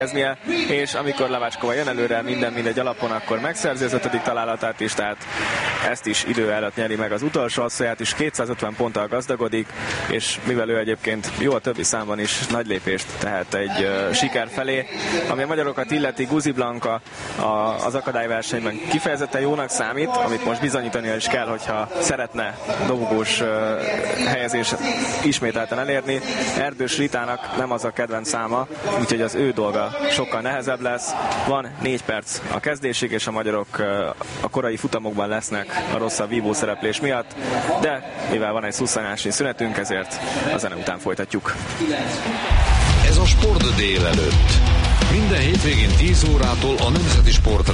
és amikor Lavácskova jön előre mindegy alapon, akkor megszerzi az 5. találatát is, tehát ezt is idő előtt nyeri meg az utolsó asszonyát is, 250 ponttal gazdagodik, és mivel ő egyébként jó a többi számban is nagy lépést tehet egy siker felé. Ami a magyarokat illeti, Guzi Blanka az akadályversenyben kifejezetten jónak számít, amit most bizonyítania is kell, hogyha szeretne dobogós helyezés ismételten elérni. Erdős Ritának nem az a kedvenc száma, úgyhogy az ő dolga sokkal nehezebb lesz. Van 4 perc a kezdésig, és a magyarok a korai futamokban lesznek a rosszabb vívó szereplés miatt, de mivel van egy szusszanásnyi szünetünk, ezért a zene után folytatjuk. Ez a Sport délelőtt. Minden hétvégén 10 órától a Nemzeti Sport